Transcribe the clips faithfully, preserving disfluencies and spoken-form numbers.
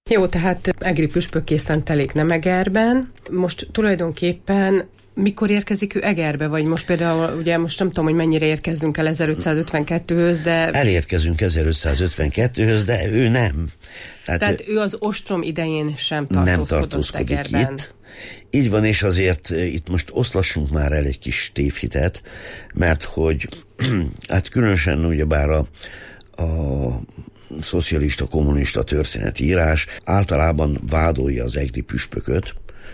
Jó, tehát egri püspök készen telik nem Egerben. Most tulajdonképpen mikor érkezik ő Egerbe? Vagy most például, ugye most nem tudom, hogy mennyire érkezzünk el ezerötszázötvenkettőhöz, de... Elérkezünk ezerötszázötvenkettőhöz, de ő nem. Tehát, Tehát ő az ostrom idején sem tartózkodott nem tartózkodik Egerben. Itt. Így van, és azért itt most oszlassunk már el egy kis tévhitet, mert hogy hát különösen ugyebár a, a szocialista, kommunista történetírás általában vádolja az egri püspököt,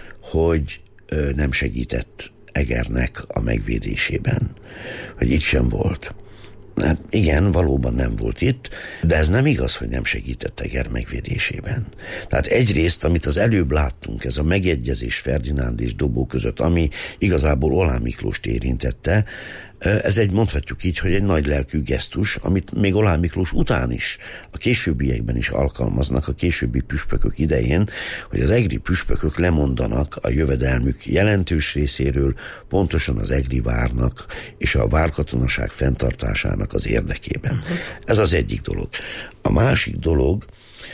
hogy nem segített Egernek a megvédésében, hogy itt sem volt. Hát igen, valóban nem volt itt, de ez nem igaz, hogy nem segített Eger megvédésében. Tehát egyrészt, amit az előbb láttunk, ez a megegyezés Ferdinánd és Dobó között, ami igazából Oláh Miklóst érintette, ez egy, mondhatjuk így, hogy egy nagy lelkű gesztus, amit még Oláh Miklós után is, a későbbiekben is alkalmaznak, a későbbi püspökök idején, hogy az egri püspökök lemondanak a jövedelmük jelentős részéről, pontosan az egri várnak és a várkatonaság fenntartásának az érdekében. Uh-huh. Ez az egyik dolog. A másik dolog,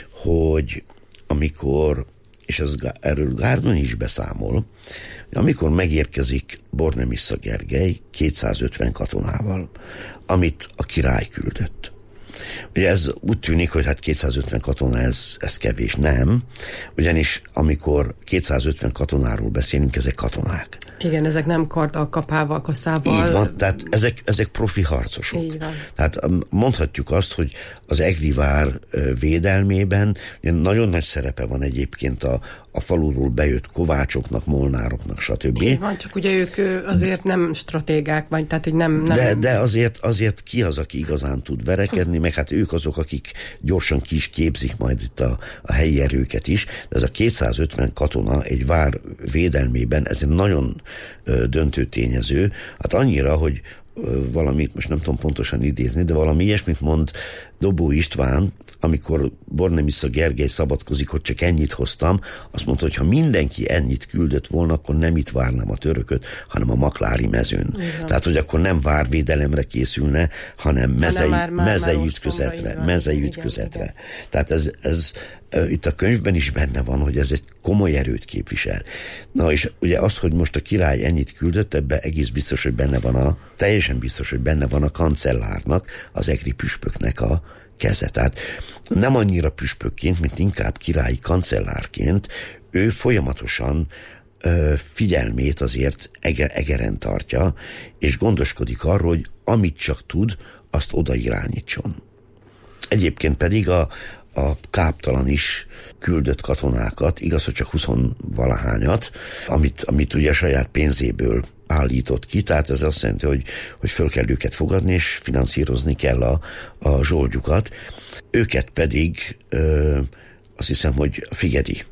hogy amikor, és ez, erről Gárdony is beszámol, amikor megérkezik Bornemissza Gergely kétszázötven katonával, amit a király küldött. Ugye ez úgy tűnik, hogy hát kétszázötven katona, ez, ez kevés. Nem, ugyanis amikor kétszázötven katonáról beszélünk, ezek katonák. Igen, ezek nem karddal, kapával, kaszával. Így van, tehát ezek, ezek profi harcosok. Így van. Tehát mondhatjuk azt, hogy az egri vár védelmében nagyon nagy szerepe van egyébként a, a faluról bejött kovácsoknak, molnároknak, stb. Így van, csak ugye ők azért nem stratégák, vagy tehát, hogy nem... nem... De, de azért, azért ki az, aki igazán tud verekedni, meg hát ők azok, akik gyorsan ki is képzik majd itt a, a helyi erőket is. De ez a kétszázötven katona egy vár védelmében, ez egy nagyon ö, döntő tényező. Hát annyira, hogy ö, valamit, most nem tudom pontosan idézni, de valami ilyesmit mond Dobó István, amikor Bornemissza Gergely szabadkozik, hogy csak ennyit hoztam, azt mondta, hogy ha mindenki ennyit küldött volna, akkor nem itt várnám a törököt, hanem a Maklári mezőn. Igen. Tehát, hogy akkor nem várvédelemre készülne, hanem mezei, már, már, mezei már ütközetre. Mezei ütközetre. Igen, igen. Tehát ez, ez itt a könyvben is benne van, hogy ez egy komoly erőt képvisel. Na és ugye az, hogy most a király ennyit küldött, ebbe egész biztos, hogy benne van a, teljesen biztos, hogy benne van a kancellárnak, az egri püspöknek a keze. Tehát nem annyira püspökként, mint inkább királyi kancellárként, ő folyamatosan ö, figyelmét azért eger, egeren tartja, és gondoskodik arról, hogy amit csak tud, azt oda irányítson. Egyébként pedig a, a káptalan is küldött katonákat, igaz, hogy csak huszonvalahányat, amit, amit ugye saját pénzéből állított ki, tehát ez azt jelenti, hogy, hogy föl kell őket fogadni, és finanszírozni kell a, a zsoldjukat. Őket pedig ö, azt hiszem, hogy Figedi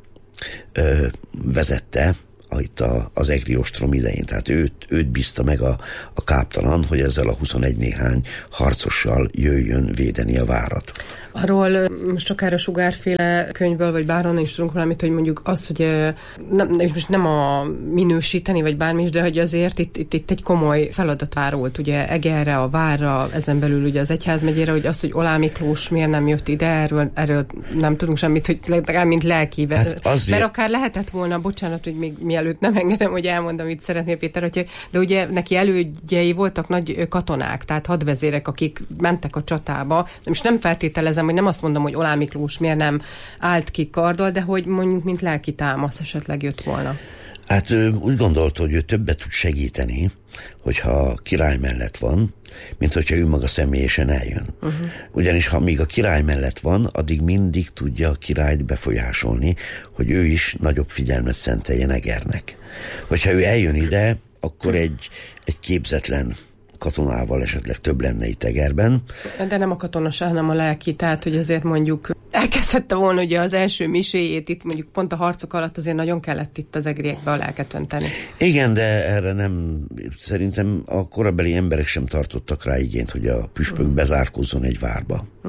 ö, vezette a, itt a, az egri ostrom idején, tehát őt, őt bízta meg a, a káptalan, hogy ezzel a huszonegy néhány harcossal jöjjön védeni a várat. Arról most akár a Sugárféle könyvből, vagy bárhonnan is tudunk valamit, hogy mondjuk az, hogy nem, most nem a minősíteni, vagy bármi is, de hogy azért itt, itt, itt egy komoly feladat várult, ugye Egerre, a várra, ezen belül ugye az egyházmegyére, hogy azt, hogy Oláh Miklós miért nem jött ide, erről, erről nem tudunk semmit, hogy legalább mint lelki. Hát azért... Mert akár lehetett volna, bocsánat, hogy még mielőtt nem engedem, hogy elmondom, amit szeretnél, Péter, hogy, de ugye neki elődjei voltak nagy katonák, tehát hadvezérek, akik mentek a csatába. Most nem feltételezem, hogy nem azt mondom, hogy Oláh Miklós miért nem állt ki karddal, de hogy mondjuk, mint lelki támasz esetleg jött volna. Hát ő úgy gondolta, hogy ő többet tud segíteni, hogyha a király mellett van, mint hogyha ő maga személyesen eljön. Uh-huh. Ugyanis ha még a király mellett van, addig mindig tudja a királyt befolyásolni, hogy ő is nagyobb figyelmet szenteljen Egernek. Hogyha ő eljön ide, akkor egy, egy képzetlen katonával esetleg több lenne itt Egerben. De nem a katonaság, hanem a lelki, tehát hogy azért mondjuk elkezdette volna ugye az első miséjét itt mondjuk pont a harcok alatt azért nagyon kellett itt az egriekbe a lelket önteni. Igen, de erre nem, szerintem a korabeli emberek sem tartottak rá igényt, hogy a püspök uh-huh. bezárkózzon egy várba. Uh-huh.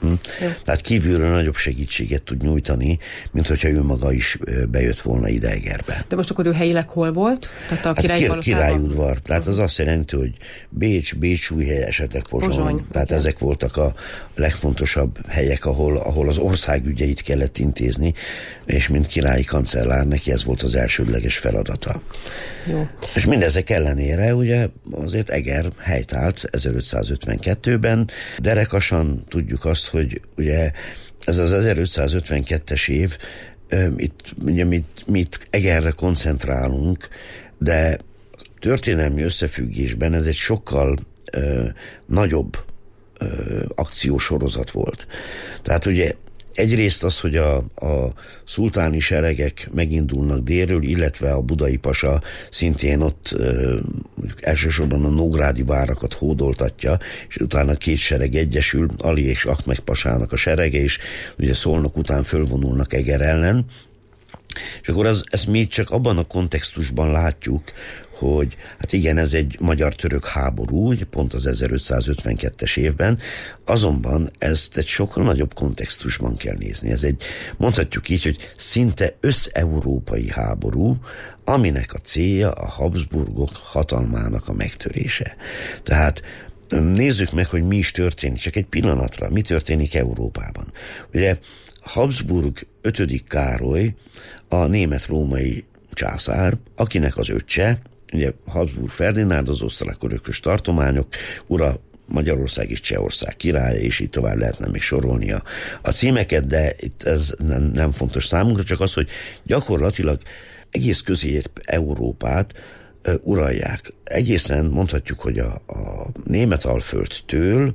Hm? Tehát kívülről nagyobb segítséget tud nyújtani, mint hogyha ő maga is bejött volna ide Egerbe. De most akkor ő helyileg hol volt? Tehát a királyi hát királyudvar. Tehát az azt jelenti, hogy Bécs, Bécsújhely, esetleg Pozsony. Pozsony. Tehát okay. Ezek voltak a legfontosabb helyek, ahol, ahol az ország ügyeit kellett intézni, és mint királyi kancellár neki ez volt az elsődleges feladata. Jó. És mindezek ellenére ugye azért Eger helytált ezerötszázötvenkettőben. Derekasan tudjuk azt, hogy ugye ez az ezerötszázötvenkettes év, itt, ugye, mit, mit Egerre koncentrálunk, de történelmi összefüggésben ez egy sokkal ö, nagyobb ö, akciósorozat volt. Tehát ugye egyrészt az, hogy a, a szultáni seregek megindulnak délről, illetve a budai pasa szintén ott ö, elsősorban a nógrádi várakat hódoltatja, és utána két sereg egyesül, Ali és Ahmed pasának a serege, és ugye Szolnok után fölvonulnak Eger ellen. És akkor az, ezt még csak abban a kontextusban látjuk, hogy hát igen, ez egy magyar-török háború, pont az ezerötszázötvenkettes évben, azonban ezt egy sokkal nagyobb kontextusban kell nézni. Ez egy, mondhatjuk így, hogy szinte összeurópai háború, aminek a célja a Habsburgok hatalmának a megtörése. Tehát nézzük meg, hogy mi is történik, csak egy pillanatra, mi történik Európában. Ugye Habsburg ötödik Károly a német-római császár, akinek az öccse, ugye Habsburg Ferdinánd, az osztrák-örökös tartományok ura, Magyarország és Csehország királya, és így tovább lehetne még sorolni a, a címeket, de itt ez nem, nem fontos számunkra, csak az, hogy gyakorlatilag egész Közép-Európát uh, uralják. Egészen mondhatjuk, hogy a, a Németalföldtől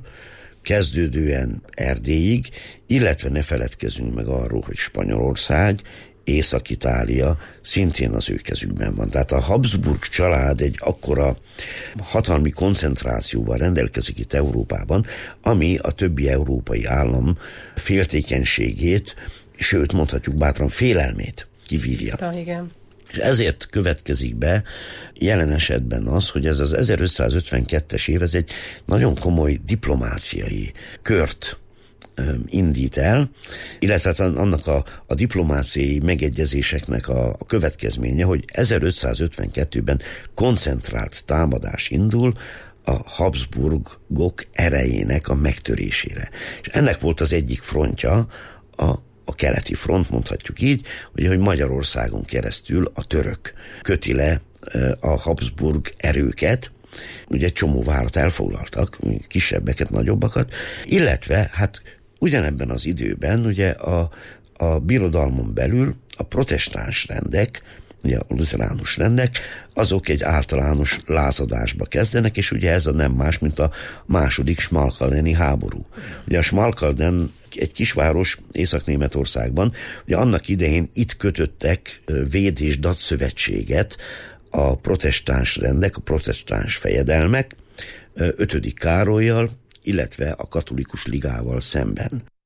kezdődően Erdélyig, illetve ne feledkezzünk meg arról, hogy Spanyolország, Észak-Itália szintén az ő kezükben van. Tehát a Habsburg család egy akkora hatalmi koncentrációval rendelkezik itt Európában, ami a többi európai állam féltékenységét, sőt mondhatjuk bátran félelmét kivívja. Da, igen. És ezért következik be jelen esetben az, hogy ez az ezerötszázötvenkettes év, ez egy nagyon komoly diplomáciai kört indít el, illetve annak a, a diplomáciai megegyezéseknek a, a következménye, hogy ezerötszázötvenkettőben koncentrált támadás indul a Habsburgok erejének a megtörésére. És ennek volt az egyik frontja a a keleti front, mondhatjuk így, ugye, hogy Magyarországon keresztül a török köti le a Habsburg erőket, ugye csomó várat elfoglaltak, kisebbeket, nagyobbakat, illetve hát ugyanebben az időben ugye a, a birodalmon belül a protestáns rendek, ugye a lutheránus rendek, azok egy általános lázadásba kezdenek, és ugye ez a nem más, mint a második smalkaldeni háború. Ugye a Smalkalden egy kisváros Észak-Németországban, ugye annak idején itt kötöttek véd- és datszövetséget a protestáns rendek, a protestáns fejedelmek ötödik Károllyal, illetve a katolikus ligával szemben.